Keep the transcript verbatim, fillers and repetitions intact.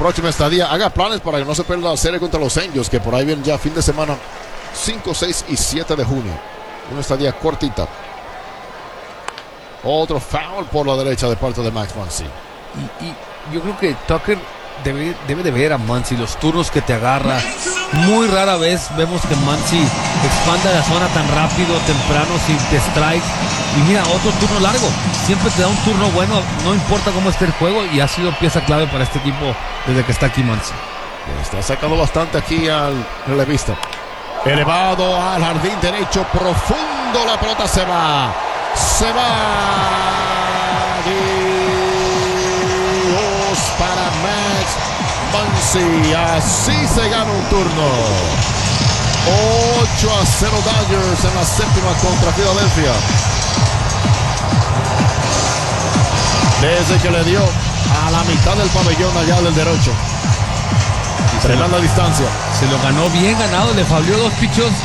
próxima estadía. Haga planes para que no se pierda la serie contra los Angels, que por ahí vienen ya fin de semana cinco, seis y siete de junio. Una estadía cortita. Otro foul por la derecha de parte de Max Muncy. Y, y yo creo que Tucker debe, debe de ver a Muncy, los turnos que te agarra. Muy rara vez vemos que Muncy expanda la zona tan rápido, temprano, sin te strikes. Y mira, otro turno largo. Siempre te da un turno bueno, no importa cómo esté el juego, y ha sido pieza clave para este equipo desde que está aquí Muncy. Está sacando bastante aquí al relevista. Elevado al jardín derecho, profundo, la pelota se va. Se va. Dios para Max Muncy. Así se gana un turno. ocho a cero Dodgers en la séptima contra Filadelfia. Desde que le dio a la mitad del pabellón allá del derecho. Frenando la distancia. Se lo ganó bien ganado, le falló dos pichos